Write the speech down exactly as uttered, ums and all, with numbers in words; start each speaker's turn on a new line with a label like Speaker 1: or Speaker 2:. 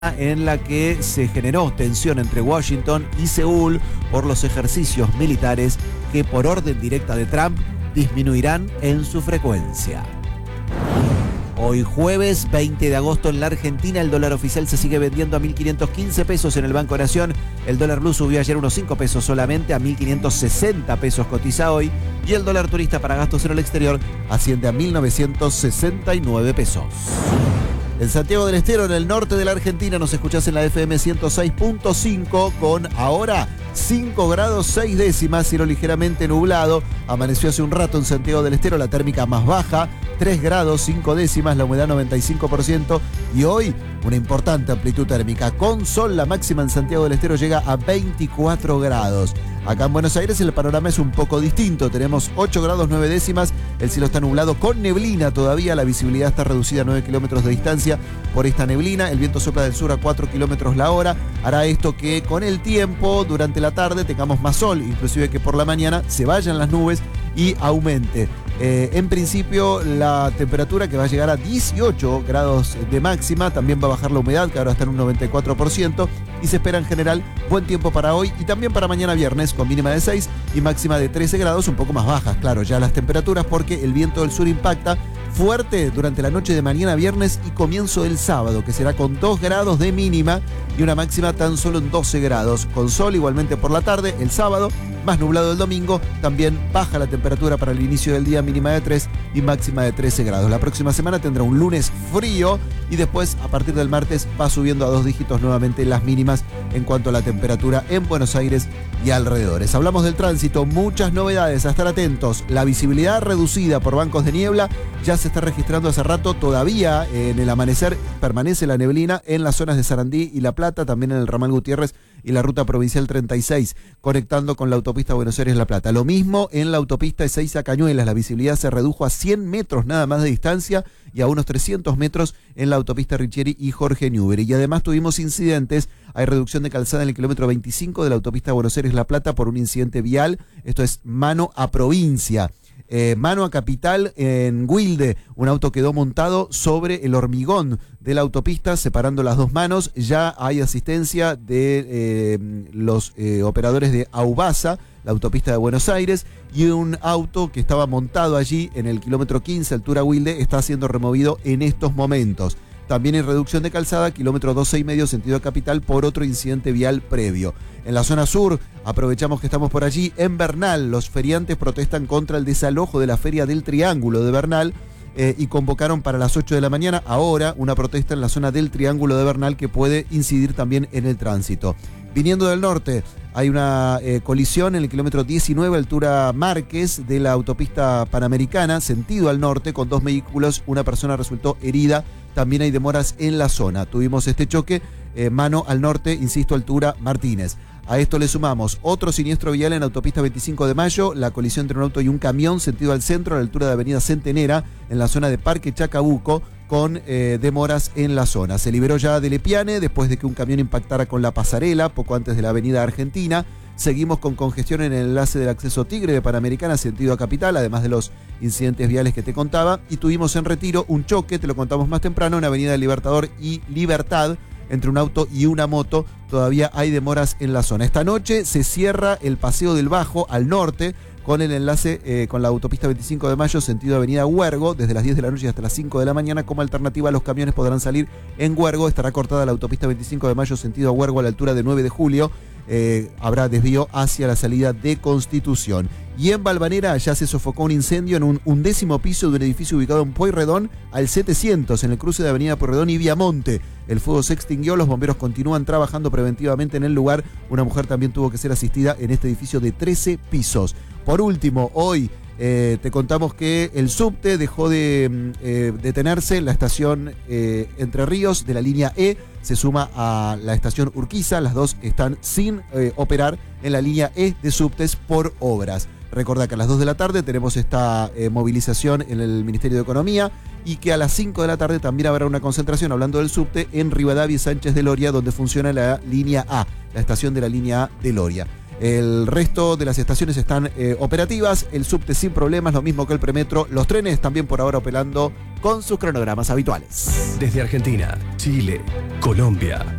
Speaker 1: en la que se generó tensión entre Washington y Seúl por los ejercicios militares que por orden directa de Trump disminuirán en su frecuencia. Hoy jueves veinte de agosto en la Argentina el dólar oficial se sigue vendiendo a mil quinientos quince pesos en el Banco Nación. El dólar blue subió ayer unos cinco pesos solamente, a mil quinientos sesenta pesos cotiza hoy. Y el dólar turista para gastos en el exterior asciende a mil novecientos sesenta y nueve pesos. En Santiago del Estero, en el norte de la Argentina, nos escuchás en la F M ciento seis punto cinco con ahora cinco grados seis décimas, cielo ligeramente nublado. Amaneció hace un rato en Santiago del Estero, la térmica más baja, tres grados cinco décimas, la humedad noventa y cinco por ciento. Y hoy una importante amplitud térmica. Con sol, la máxima en Santiago del Estero llega a veinticuatro grados. Acá en Buenos Aires el panorama es un poco distinto. Tenemos ocho grados nueve décimas, el cielo está nublado con neblina todavía, la visibilidad está reducida a nueve kilómetros de distancia por esta neblina. El viento sopla del sur a cuatro kilómetros la hora. Hará esto que con el tiempo, durante la tarde, tengamos más sol, inclusive que por la mañana se vayan las nubes y aumente. Eh, en principio la temperatura, que va a llegar a dieciocho grados de máxima, también va a bajar la humedad, que ahora está en un noventa y cuatro por ciento, y se espera en general buen tiempo para hoy y también para mañana viernes, con mínima de seis y máxima de trece grados, un poco más bajas, claro, ya las temperaturas, porque el viento del sur impacta fuerte durante la noche de mañana viernes y comienzo del sábado, que será con dos grados de mínima y una máxima tan solo en doce grados, con sol igualmente por la tarde el sábado, más nublado el domingo, también baja la temperatura para el inicio del día, mínima de tres y máxima de trece grados. La próxima semana tendrá un lunes frío y después, a partir del martes, va subiendo a dos dígitos nuevamente las mínimas en cuanto a la temperatura en Buenos Aires y alrededores. Hablamos del tránsito, muchas novedades, a estar atentos. La visibilidad reducida por bancos de niebla ya se está registrando hace rato, todavía en el amanecer permanece la neblina en las zonas de Sarandí y La Plata, también en el ramal Gutiérrez y la ruta provincial treinta y seis, conectando con la autopista Buenos Aires-La Plata. Lo mismo en la autopista Ezeiza Cañuelas, la visibilidad se redujo a cien metros nada más de distancia y a unos trescientos metros en la autopista Richieri y Jorge Newbery. Y además tuvimos incidentes, hay reducción de calzada en el kilómetro veinticinco de la autopista Buenos Aires-La Plata por un incidente vial, esto es mano a provincia. Eh, mano a Capital en Wilde, un auto quedó montado sobre el hormigón de la autopista, separando las dos manos. Ya hay asistencia de eh, los eh, operadores de Aubasa, la autopista de Buenos Aires, y un auto que estaba montado allí en el kilómetro quince, altura Wilde, está siendo removido en estos momentos. También hay reducción de calzada, kilómetro doce y medio, sentido Capital, por otro incidente vial previo. En la zona sur, aprovechamos que estamos por allí, en Bernal, los feriantes protestan contra el desalojo de la Feria del Triángulo de Bernal eh, y convocaron para las ocho de la mañana, ahora, una protesta en la zona del Triángulo de Bernal que puede incidir también en el tránsito. Viniendo del norte, hay una eh, colisión en el kilómetro diecinueve, altura Márquez, de la autopista Panamericana, sentido al norte, con dos vehículos, una persona resultó herida. También hay demoras en la zona. Tuvimos este choque, eh, mano al norte, insisto, altura Martínez. A esto le sumamos otro siniestro vial en autopista veinticinco de mayo, la colisión entre un auto y un camión, sentido al centro, a la altura de avenida Centenera, en la zona de Parque Chacabuco, con eh, demoras en la zona. Se liberó ya de Lepiane después de que un camión impactara con la pasarela, poco antes de la avenida Argentina. Seguimos con congestión en el enlace del acceso Tigre de Panamericana, sentido a Capital, además de los incidentes viales que te contaba. Y tuvimos en Retiro un choque, te lo contamos más temprano, en Avenida Libertador y Libertad, entre un auto y una moto. Todavía hay demoras en la zona. Esta noche se cierra el Paseo del Bajo al norte, con el enlace eh, con la autopista veinticinco de mayo, sentido avenida Huergo, desde las diez de la noche hasta las cinco de la mañana. Como alternativa, los camiones podrán salir en Huergo. Estará cortada la autopista veinticinco de mayo, sentido a Huergo, a la altura de nueve de julio. Eh, habrá desvío hacia la salida de Constitución. Y en Valvanera ya se sofocó un incendio en un undécimo piso de un edificio ubicado en Pueyrredón al setecientos, en el cruce de avenida Pueyrredón y Viamonte. El fuego se extinguió, los bomberos continúan trabajando preventivamente en el lugar. Una mujer también tuvo que ser asistida en este edificio de trece pisos. Por último, hoy eh, te contamos que el subte dejó de eh, detenerse en la estación eh, Entre Ríos de la línea E, se suma a la estación Urquiza, las dos están sin eh, operar en la línea E de subtes por obras. Recordá que a las dos de la tarde tenemos esta eh, movilización en el Ministerio de Economía y que a las cinco de la tarde también habrá una concentración, hablando del subte, en Rivadavia y Sánchez de Loria, donde funciona la línea A, la estación de la línea A de Loria. El resto de las estaciones están eh, operativas, el subte sin problemas, lo mismo que el premetro. Los trenes también por ahora operando con sus cronogramas habituales.
Speaker 2: Desde Argentina, Chile, Colombia,